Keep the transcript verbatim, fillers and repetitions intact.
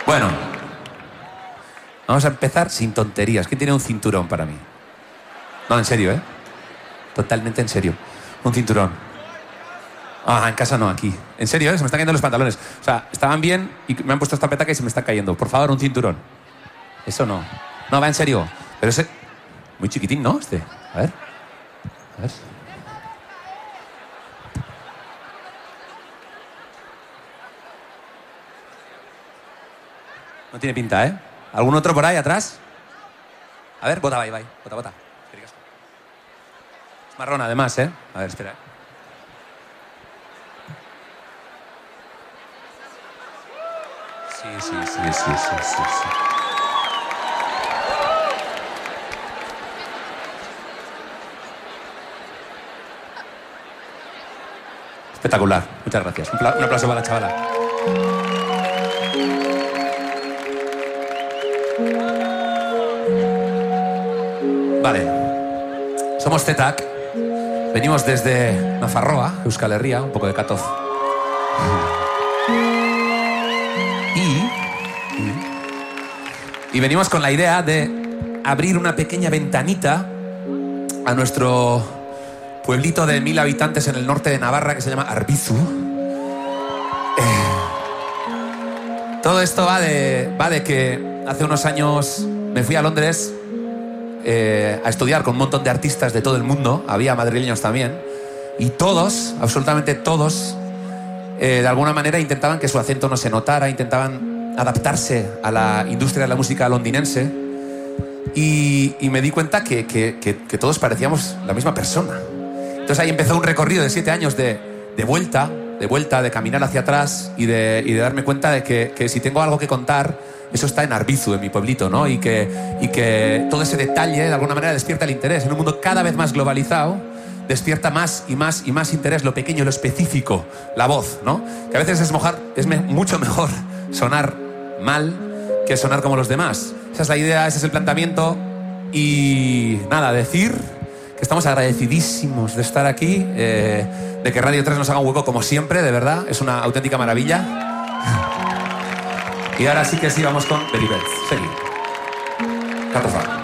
Bueno, vamos a empezar sin tonterías. ¿Quién tiene un cinturón para mí? No, en serio, ¿eh? Totalmente en serio. Un cinturón. Ah, en casa no, aquí. En serio, ¿eh? Se me están cayendo los pantalones. O sea, estaban bien y me han puesto esta petaca y se me están cayendo. Por favor, un cinturón. Eso no. No, va en serio. Pero ese... Muy chiquitín, ¿no? Este. A ver. A ver. No tiene pinta, ¿eh? ¿Algún otro por ahí atrás? A ver, bota, va, va. Bota, bota. Es marrón, además, ¿eh? A ver, espera. Sí, sí, sí, sí, sí, sí, sí. Espectacular. Muchas gracias. Un, pla- un aplauso para la chavala. Vale. Somos Z-Tak. Venimos desde Nafarroa, Euskal Herria, un poco de Katoz. Y, y venimos con la idea de abrir una pequeña ventanita a nuestro pueblito de mil habitantes en el norte de Navarra que se llama Arbizu. Eh, todo esto va de, va de que hace unos años me fui a Londres eh, a estudiar con un montón de artistas de todo el mundo. Había madrileños también. Y todos, absolutamente todos, eh, de alguna manera intentaban que su acento no se notara, intentaban adaptarse a la industria de la música londinense. Y, y me di cuenta que, que, que, que todos parecíamos la misma persona. Entonces ahí empezó un recorrido de siete años de, de vuelta, de vuelta, de caminar hacia atrás y de, y de darme cuenta de que, que si tengo algo que contar, eso está en Arbizu, en mi pueblito, ¿no? Y que, y que todo ese detalle, de alguna manera, despierta el interés. En un mundo cada vez más globalizado, despierta más y más y más interés lo pequeño, lo específico, la voz, ¿no? Que a veces es, mojar, es me, mucho mejor sonar mal que sonar como los demás. Esa es la idea, ese es el planteamiento. Y nada, decir que estamos agradecidísimos de estar aquí, eh, de que Radio tres nos haga un hueco como siempre, de verdad, es una auténtica maravilla. Y ahora sí que sí, vamos con Belly Bells. Seguid. Catofa.